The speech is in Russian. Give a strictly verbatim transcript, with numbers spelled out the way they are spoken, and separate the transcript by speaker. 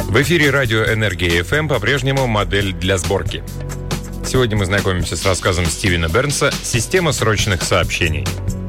Speaker 1: В эфире радио «Энергия эф эм» по-прежнему модель для сборки. Сегодня мы знакомимся с рассказом Стивена Бернса «Система срочных сообщений».